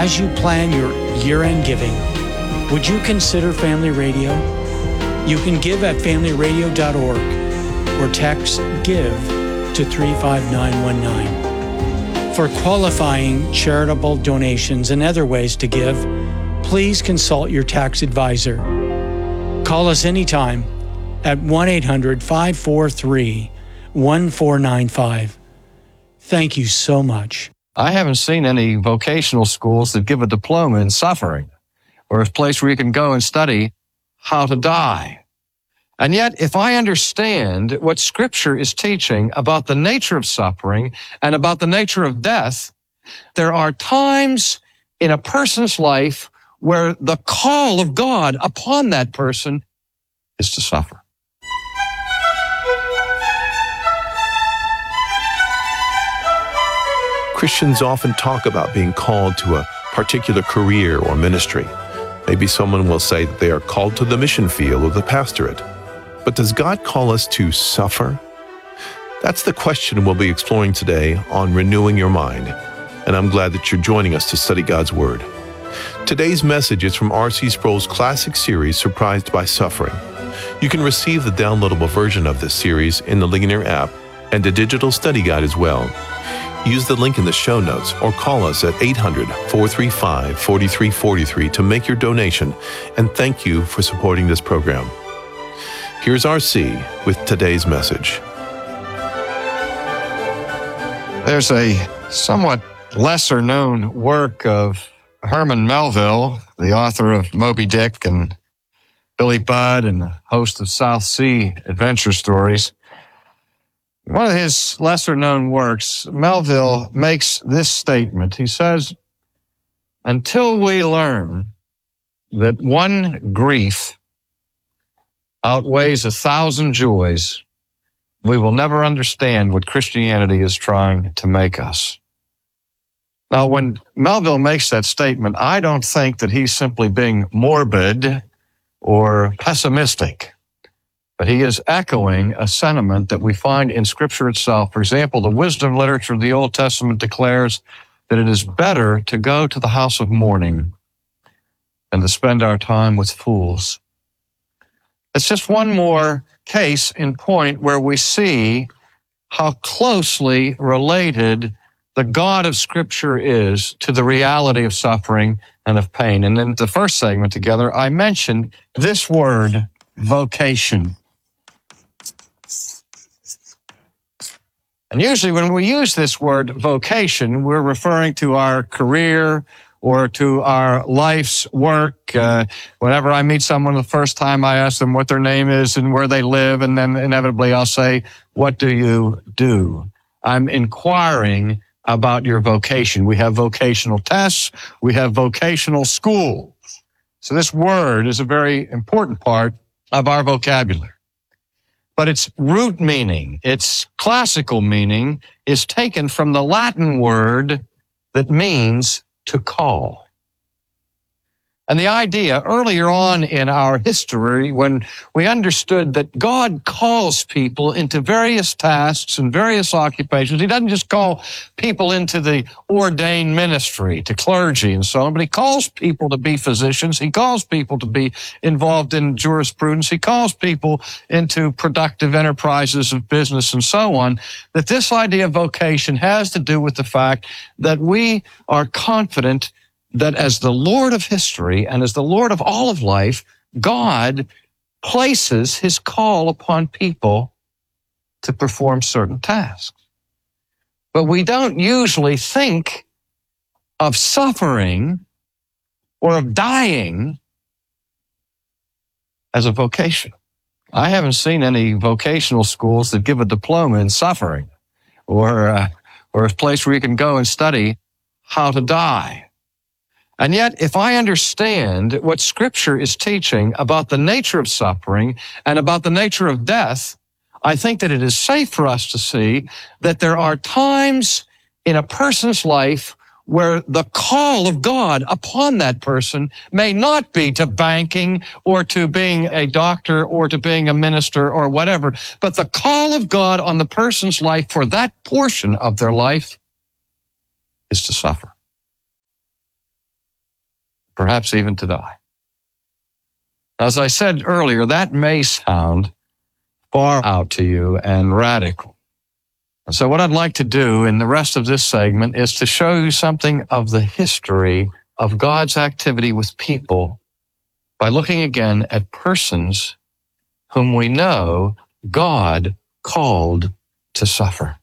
As you plan your year-end giving, would you consider Family Radio? You can give at familyradio.org or text GIVE to 35919. For qualifying charitable donations and other ways to give, please consult your tax advisor. Call us anytime at 1-800-543-1495. Thank you so much. I haven't seen any vocational schools that give a diploma in suffering or a place where you can go and study how to die. And yet, if I understand what Scripture is teaching about the nature of suffering and about the nature of death, there are times in a person's life where the call of God upon that person is to suffer. Christians often talk about being called to a particular career or ministry. Maybe someone will say that they are called to the mission field or the pastorate. But does God call us to suffer? That's the question we'll be exploring today on Renewing Your Mind. And I'm glad that you're joining us to study God's Word. Today's message is from R.C. Sproul's classic series, Surprised by Suffering. You can receive the downloadable version of this series in the Ligonier app and a digital study guide as well. Use the link in the show notes or call us at 800-435-4343 to make your donation, and thank you for supporting this program. Here's R.C. with today's message. There's a somewhat lesser-known work of Herman Melville, the author of Moby Dick and Billy Budd and a host of South Sea adventure stories. One of his lesser-known works, Melville makes this statement. He says, "Until we learn that one grief outweighs 1,000 joys, we will never understand what Christianity is trying to make us." Now, when Melville makes that statement, I don't think that he's simply being morbid or pessimistic. But he is echoing a sentiment that we find in Scripture itself. For example, the wisdom literature of the Old Testament declares that it is better to go to the house of mourning than to spend our time with fools. It's just one more case in point where we see how closely related the God of Scripture is to the reality of suffering and of pain. And in the first segment together, I mentioned this word, vocation. And usually when we use this word vocation, we're referring to our career or to our life's work. Whenever I meet someone the first time, I ask them what their name is and where they live, and then inevitably I'll say, "What do you do?" I'm inquiring about your vocation. We have vocational tests. We have vocational schools. So this word is a very important part of our vocabulary. But its root meaning, its classical meaning, is taken from the Latin word that means to call. And the idea earlier on in our history, when we understood that God calls people into various tasks and various occupations, He doesn't just call people into the ordained ministry, to clergy and so on, but He calls people to be physicians. He calls people to be involved in jurisprudence. He calls people into productive enterprises of business and so on. That this idea of vocation has to do with the fact that we are confident that as the Lord of history and as the Lord of all of life, God places His call upon people to perform certain tasks. But we don't usually think of suffering or of dying as a vocation. I haven't seen any vocational schools that give a diploma in suffering or a place where you can go and study how to die. And yet, if I understand what Scripture is teaching about the nature of suffering and about the nature of death, I think that it is safe for us to see that there are times in a person's life where the call of God upon that person may not be to banking or to being a doctor or to being a minister or whatever, but the call of God on the person's life for that portion of their life is to suffer. perhaps even to die. As I said earlier, that may sound far out to you and radical. So what I'd like to do in the rest of this segment is to show you something of the history of God's activity with people by looking again at persons whom we know God called to suffer.